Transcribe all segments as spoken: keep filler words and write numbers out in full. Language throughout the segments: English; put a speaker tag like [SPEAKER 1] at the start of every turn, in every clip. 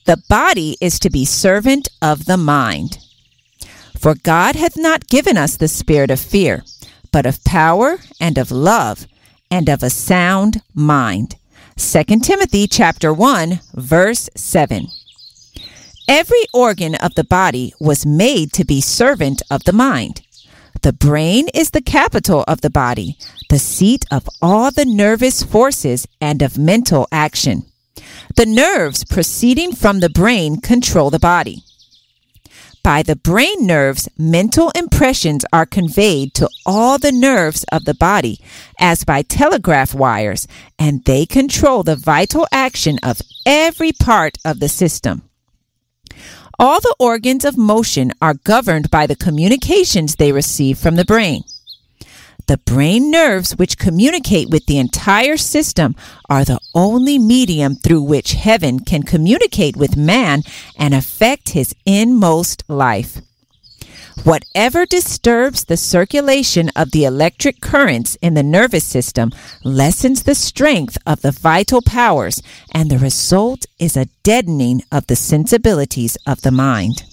[SPEAKER 1] The body is to be servant of the mind. For God hath not given us the spirit of fear, but of power and of love and of a sound mind. Second Timothy chapter one, verse seven. Every organ of the body was made to be servant of the mind. The brain is the capital of the body, the seat of all the nervous forces and of mental action. The nerves proceeding from the brain control the body. By the brain nerves, mental impressions are conveyed to all the nerves of the body as by telegraph wires, and they control the vital action of every part of the system. All the organs of motion are governed by the communications they receive from the brain. The brain nerves, which communicate with the entire system, are the only medium through which heaven can communicate with man and affect his inmost life. Whatever disturbs the circulation of the electric currents in the nervous system lessens the strength of the vital powers, and the result is a deadening of the sensibilities of the mind.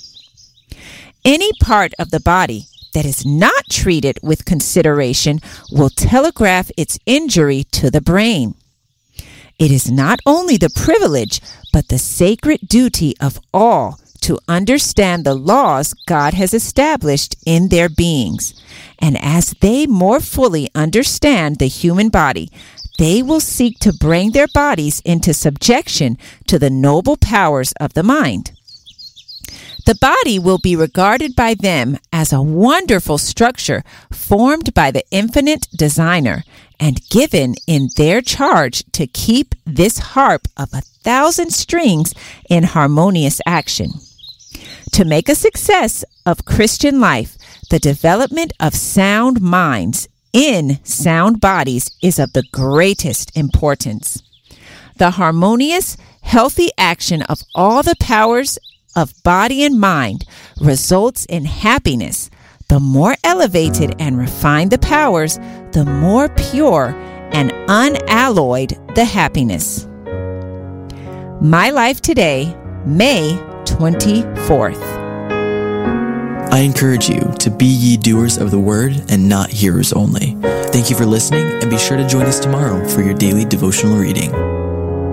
[SPEAKER 1] Any part of the body that is not treated with consideration will telegraph its injury to the brain. It is not only the privilege, but the sacred duty of all to understand the laws God has established in their beings. And as they more fully understand the human body, they will seek to bring their bodies into subjection to the noble powers of the mind. The body will be regarded by them as a wonderful structure formed by the infinite designer and given in their charge to keep this harp of a thousand strings in harmonious action. To make a success of Christian life, the development of sound minds in sound bodies is of the greatest importance. The harmonious, healthy action of all the powers of body and mind results in happiness. The more elevated and refined the powers, the more pure and unalloyed the happiness. My Life Today, May twenty-fourth.
[SPEAKER 2] I encourage you to be ye doers of the word and not hearers only. Thank you for listening, and be sure to join us tomorrow for your daily devotional reading.